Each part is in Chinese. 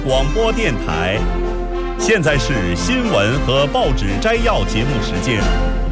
广播电台，现在是新闻和报纸摘要节目时间。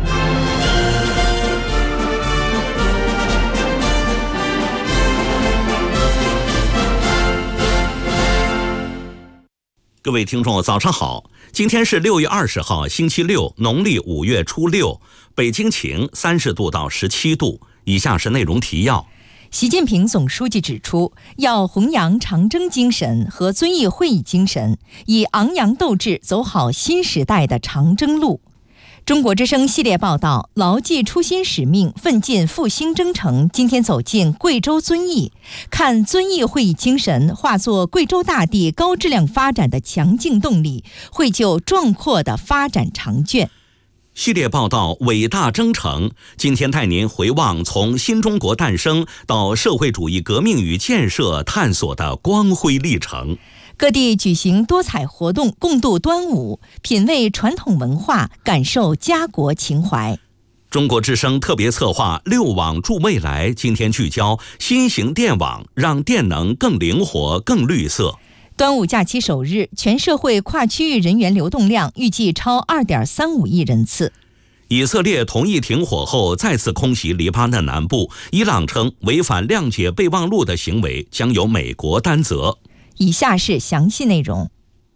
各位听众，早上好！今天是6月20号，星期六，农历5月初6，北京晴，30度到17度。以下是内容提要。 习近平总书记指出，要弘扬长征精神和遵义会议精神，以昂扬斗志走好新时代的长征路。中国之声系列报道，牢记初心使命，奋进复兴征程，今天走进贵州遵义，看遵义会议精神化作贵州大地高质量发展的强劲动力，绘就壮阔的发展长卷。 系列报道伟大征程，今天带您回望从新中国诞生到社会主义革命与建设探索的光辉历程。 各地举行多彩活动，共度端午，品味传统文化，感受家国情怀。 中国之声特别策划6网助未来，今天聚焦新型电网，让电能更灵活、更绿色。 端午假期首日，全社会跨区域人员流动量预计超2.35亿人次。 以色列同意停火后再次空袭黎巴嫩南部，伊朗称违反谅解备忘录的行为将由美国担责。 以下是详细内容。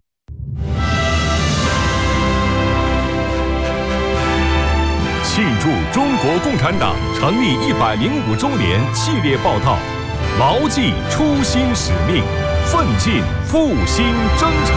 庆祝中国共产党成立105周年系列报道，牢记初心使命，奋进复兴征程。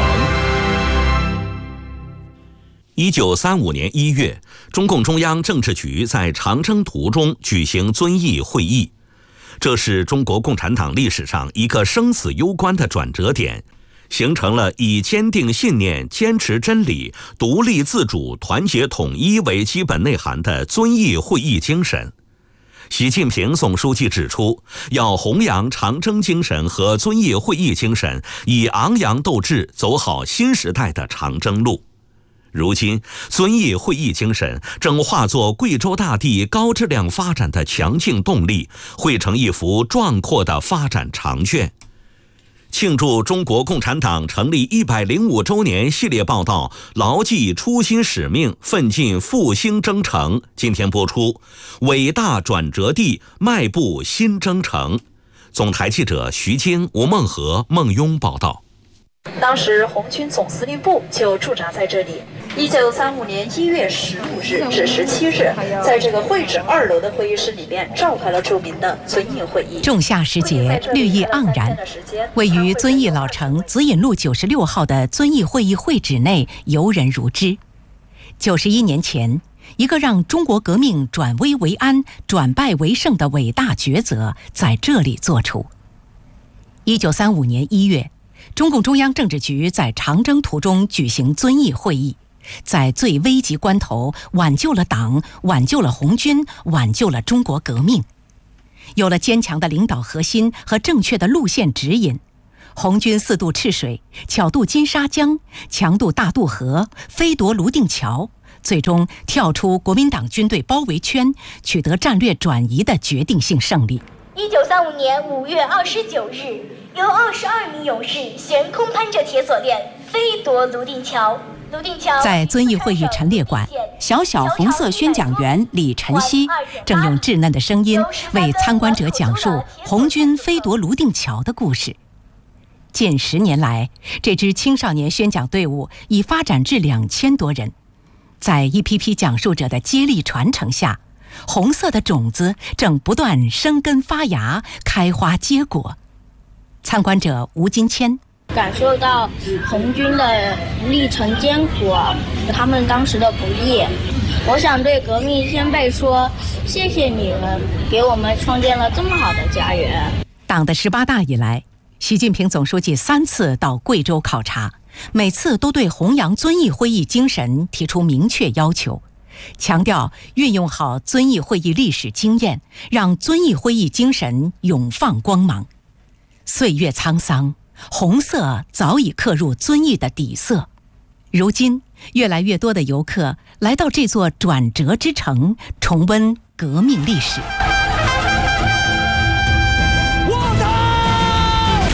1935年1月，中共中央政治局在长征途中举行遵义会议，这是中国共产党历史上一个生死攸关的转折点，形成了以坚定信念、坚持真理、独立自主、团结统一为基本内涵的遵义会议精神。习近平总书记指出，要弘扬长征精神和遵义会议精神，以昂扬斗志走好新时代的长征路。如今，遵义会议精神正化作贵州大地高质量发展的强劲动力，绘成一幅壮阔的发展长卷。庆祝中国共产党成立105周年系列报道，牢记初心使命，奋进复兴征程，今天播出。伟大转折地，迈步新征程。总台记者徐晶、吴梦和、孟雍报道。 当时红军总司令部就驻扎在这里。1935年1月15日至17日，在这个会址2楼的会议室里面召开了著名的遵义会议。 仲夏时节，绿意盎然，位于遵义老城紫引路96号的遵义会议会址内游人如织。91年前，一个让中国革命转危为安、转败为胜的伟大抉择在这里做出。1935年1月，中共中央政治局在长征途中举行遵义会议，在最危急关头挽救了党，挽救了红军，挽救了中国革命。有了坚强的领导核心和正确的路线指引，红军4渡赤水，巧渡金沙江，强渡大渡河，飞夺泸定桥，最终跳出国民党军队包围圈，取得战略转移的决定性胜利。 1935年5月29日，由22名勇士悬空攀着铁索链，飞夺泸定桥。 在遵义会议陈列馆，小红色宣讲员李晨曦正用稚嫩的声音为参观者讲述红军飞夺泸定桥的故事。近10年来，这支青少年宣讲队伍已发展至2000多人。在一批批讲述者的接力传承下，红色的种子正不断生根发芽，开花结果。参观者吴金谦感受到红军的历程艰苦，他们当时的不易。我想对革命先辈说，谢谢你们给我们创建了这么好的家园。 党的18大以来，习近平总书记3次到贵州考察，每次都对弘扬遵义会议精神提出明确要求，强调运用好遵义会议历史经验，让遵义会议精神永放光芒。岁月沧桑，红色早已刻入遵义的底色。如今，越来越多的游客来到这座转折之城，重温革命历史。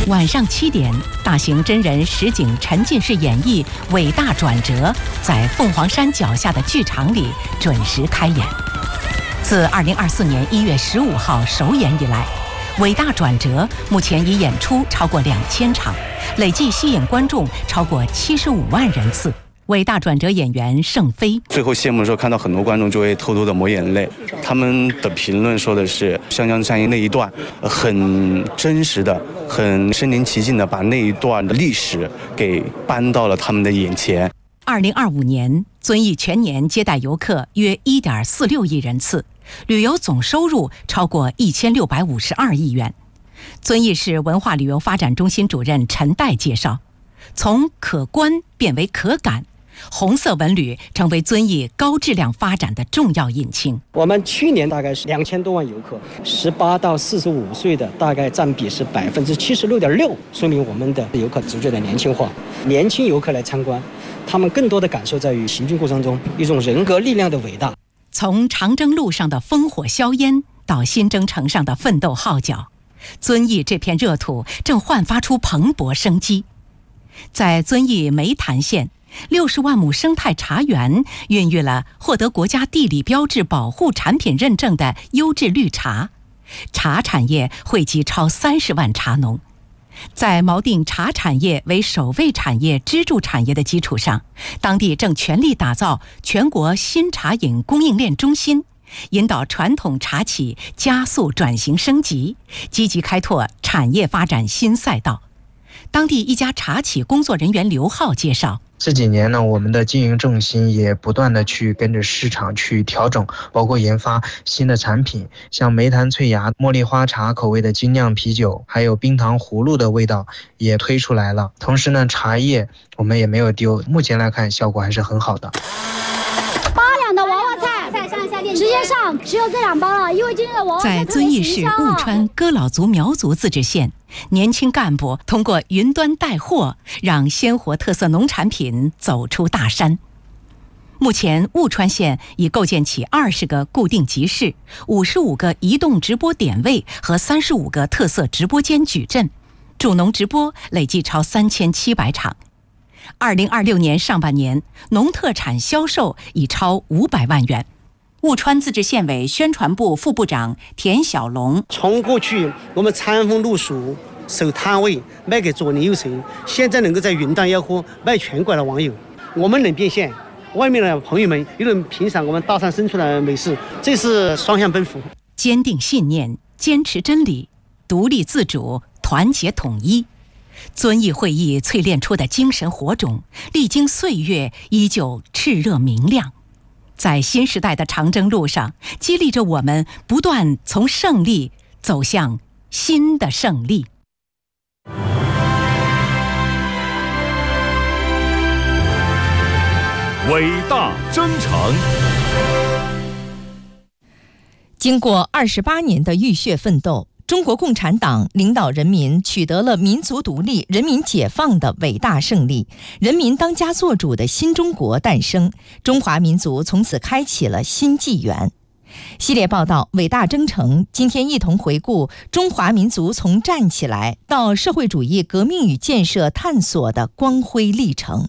晚上7点，大型真人实景沉浸式演绎《伟大转折》在凤凰山脚下的剧场里准时开演。自2024年1月15号首演以来，《伟大转折》目前已演出超过2000场，累计吸引观众超过75万人次。伟大转折演员盛飞最后谢幕的时候，看到很多观众就会偷偷的抹眼泪。他们的评论说的是，湘江战役那一段很真实的、很身临其境的把那一段的历史给搬到了他们的眼前。 2025年，遵义全年接待游客约1.46亿人次，旅游总收入超过1652亿元。遵义市文化旅游发展中心主任陈岱介绍，从可观变为可感，红色文旅成为遵义高质量发展的重要引擎。 我们去年大概是2000多万游客，18到45岁的大概占比是76.6%，说明我们的游客逐渐的年轻化。年轻游客来参观，他们更多的感受在于行军过程中一种人格力量的伟大。 从长征路上的烽火硝烟到新征程上的奋斗号角，遵义这片热土正焕发出蓬勃生机。在遵义梅潭县，60万亩生态茶园孕育了获得国家地理标志保护产品认证的优质绿茶，茶产业惠及超30万茶农。在锚定茶产业为首位产业支柱产业的基础上，当地正全力打造全国新茶饮供应链中心，引导传统茶企加速转型升级，积极开拓产业发展新赛道。当地一家茶企工作人员刘浩介绍， 这几年呢，我们的经营重心也不断的去跟着市场去调整，包括研发新的产品，像梅潭翠芽茉莉花茶口味的精酿啤酒，还有冰糖葫芦的味道也推出来了。同时呢，茶叶我们也没有丢，目前来看效果还是很好的。 8两的娃娃菜，直接上，只有这2包了，因为今天的娃娃菜在遵义市雾川哥老族苗族自治县，年轻干部通过云端带货，让鲜活特色农产品走出大山。目前，雾川县已构建起20个固定集市、55个移动直播点位和35个特色直播间矩阵，助农直播累计超3700场。2026年上半年，农特产销售已超500万元。雾川自治县委宣传部副部长田小龙， 从过去我们餐风露宿守摊位卖给左邻右舍，现在能够在云端吆喝卖全国的网友，我们能变现，外面的朋友们又能品赏我们大山深处的美食，这是双向奔赴。 坚定信念，坚持真理，独立自主，团结统一。遵义会议淬炼出的精神火种，历经岁月依旧炽热明亮，在新时代的长征路上，激励着我们不断从胜利走向新的胜利。 伟大征程。 经过28年的浴血奋斗，中国共产党领导人民取得了民族独立、人民解放的伟大胜利，人民当家作主的新中国诞生，中华民族从此开启了新纪元。系列报道《伟大征程》，今天一同回顾中华民族从站起来到社会主义革命与建设探索的光辉历程。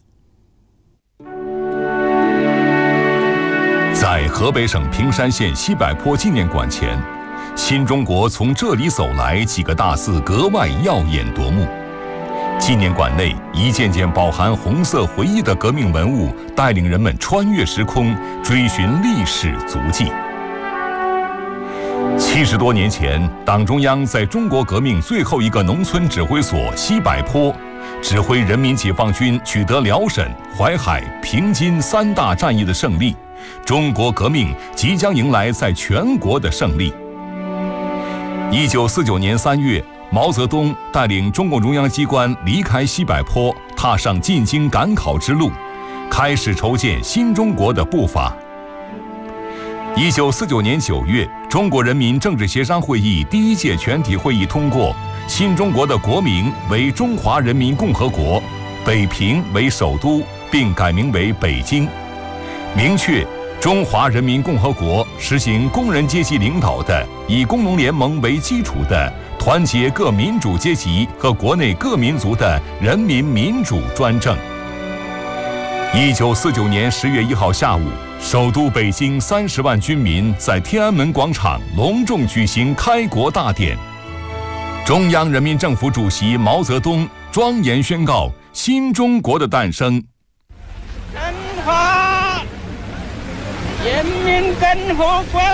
在河北省平山县西柏坡纪念馆前，新中国从这里走来几个大字格外耀眼夺目。纪念馆内一件件饱含红色回忆的革命文物，带领人们穿越时空，追寻历史足迹。70多年前，党中央在中国革命最后一个农村指挥所西柏坡，指挥人民解放军取得辽沈、淮海、平津3大战役的胜利，中国革命即将迎来在全国的胜利。1949年3月，毛泽东带领中共中央机关离开西柏坡，踏上进京赶考之路，开始筹建新中国的步伐。1949年9月，中国人民政治协商会议第1届全体会议通过新中国的国名为中华人民共和国，北平为首都，并改名为北京，明确中华人民共和国实行工人阶级领导的以工农联盟为基础的团结各民主阶级和国内各民族的人民民主专政。1949年10月1号下午，首都北京30万军民在天安门广场隆重举行开国大典。中央人民政府主席毛泽东庄严宣告新中国的诞生。 中华人民共和国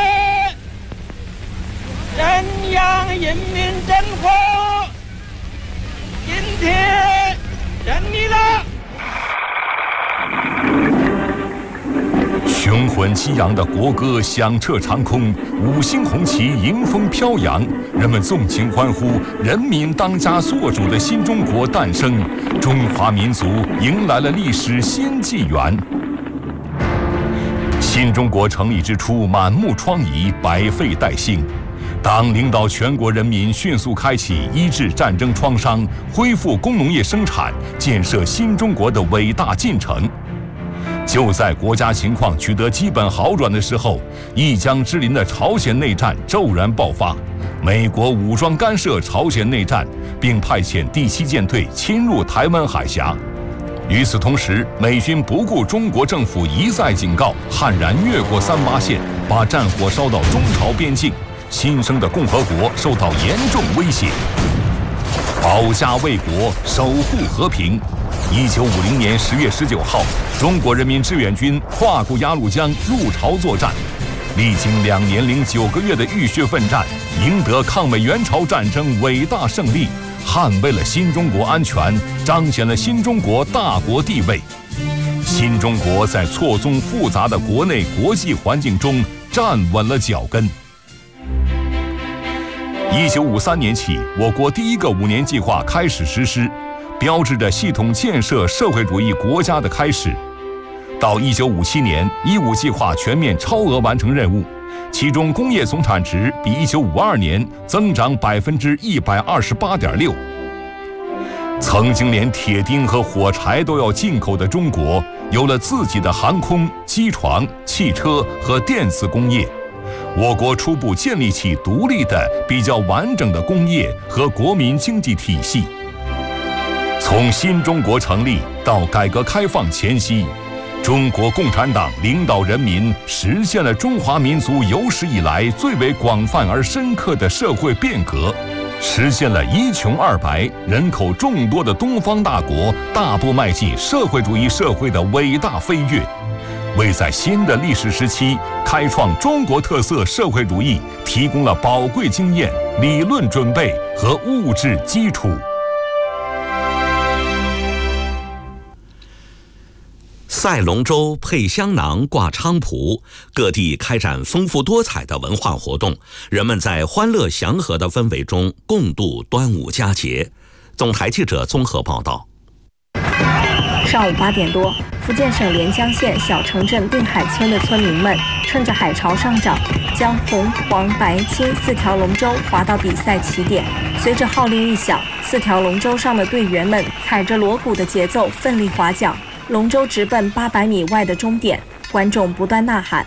中央人民政府今天成立了。 雄浑激昂的国歌响彻长空，五星红旗迎风飘扬，人们纵情欢呼，人民当家作主的新中国诞生，中华民族迎来了历史新纪元。新中国成立之初，满目疮痍，百废待兴。党领导全国人民迅速开启医治战争创伤、恢复工农业生产、建设新中国的伟大进程。就在国家情况取得基本好转的时候，一江之邻的朝鲜内战骤然爆发，美国武装干涉朝鲜内战，并派遣第7舰队侵入台湾海峡。与此同时，美军不顾中国政府一再警告，悍然越过38线，把战火烧到中朝边境，新生的共和国受到严重威胁。保家卫国，守护和平。1950年10月19号，中国人民志愿军跨过鸭绿江入朝作战，历经2年零9个月的浴血奋战，赢得抗美援朝战争伟大胜利，捍卫了新中国安全，彰显了新中国大国地位。新中国在错综复杂的国内国际环境中站稳了脚跟。1953年起，我国第一个5年计划开始实施，标志着系统建设社会主义国家的开始。到1957年，15计划全面超额完成任务，其中工业总产值比1952年增长128.6%。曾经连铁钉和火柴都要进口的中国，有了自己的航空、机床、汽车和电子工业。我国初步建立起独立的、比较完整的工业和国民经济体系。从新中国成立到改革开放前夕，中国共产党领导人民实现了中华民族有史以来最为广泛而深刻的社会变革，实现了一穷二白、人口众多的东方大国大步迈进社会主义社会的伟大飞跃，为在新的历史时期开创中国特色社会主义提供了宝贵经验、理论准备和物质基础。 赛龙舟、配香囊、挂菖蒲，各地开展丰富多彩的文化活动，人们在欢乐祥和的氛围中共度端午佳节。总台记者综合报道。 上午8点多，福建省连江县小城镇定海村的村民们趁着海潮上涨，将红、黄、白、青4条龙舟划到比赛起点。随着号令一响，4条龙舟上的队员们踩着锣鼓的节奏奋力划桨，龙舟直奔800米外的终点，观众不断呐喊，